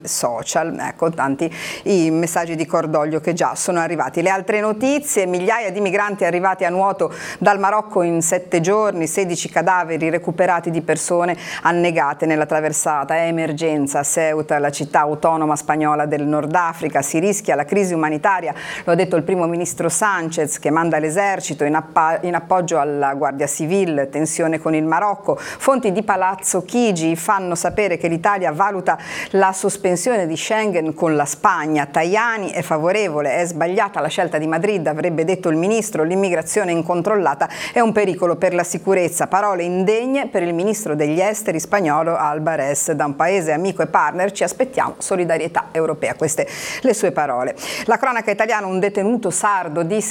social, ecco tanti i messaggi di cordoglio che già sono arrivati. Le altre notizie: migliaia di migranti arrivati a nuoto dal Marocco in 7 giorni, 16 cadaveri recuperati di persone annegate nella traversata. È emergenza a Ceuta, la città autonoma spagnola del Nord Africa, si rischia la crisi umanitaria, lo ha detto il primo ministro Sánchez, che manda l'esercito in appoggio alla Guardia Civile. Tensione con il Marocco, fonti di Palazzo Chigi fanno sapere che l'Italia valuta la sospensione di Schengen con la Spagna. Tajani è favorevole, è sbagliata la scelta di Madrid, avrebbe detto il ministro, l'immigrazione incontrollata è un pericolo per la sicurezza. Parole indegne per il ministro degli esteri spagnolo Álvarez: da un paese amico e partner ci aspettiamo solidarietà europea. Queste le sue parole. La cronaca italiana: un detenuto sardo di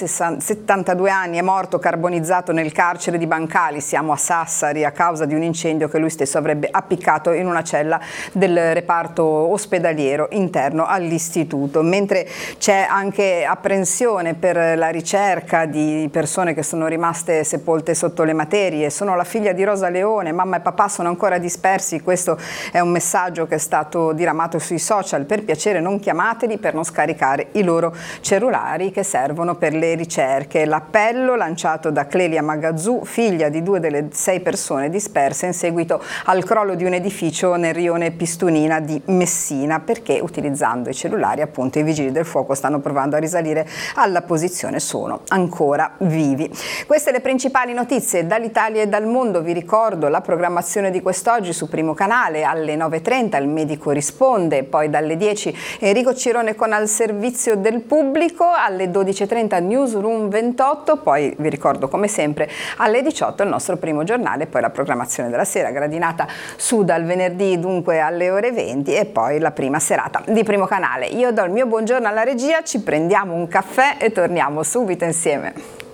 72 anni è morto carbonizzato nel carcere di Bancali, siamo a Sassari, a causa di un incendio che lui stesso avrebbe appiccato in una cella del reparto ospedaliero interno all'istituto. Mentre c'è anche apprensione per la ricerca di persone che sono rimaste sepolte sotto le macerie. Sono la figlia di Rosa Leone, mamma e papà sono ancora dispersi. Questo è un messaggio che è stato diramato sui social. Per piacere non chiamateli per non scaricare i loro cellulari che servono per le ricerche. L'appello lanciato da Clelia Magazzù, figlia di 2 delle 6 persone disperse in seguito al crollo di un edificio nel rione Pistunina di Messina, perché utilizzando i cellulari appunto i vigili del fuoco stanno provando a risalire alla posizione, sono ancora vivi. Queste le principali notizie dall'Italia e dal mondo. Vi ricordo la programmazione di quest'oggi su Primo Canale alle 9:30 il medico risponde, poi dalle 10 Enrico Cirone con Al servizio del pubblico, alle 12:30 Newsroom 28, poi vi ricordo come sempre alle 18 il nostro primo giornale, poi la programmazione della sera gradinata su dal venerdì dunque alle ore 20 e poi la prima serata di Primo Canale. Io do il mio buongiorno alla regia, ci prendiamo un caffè e torniamo subito insieme.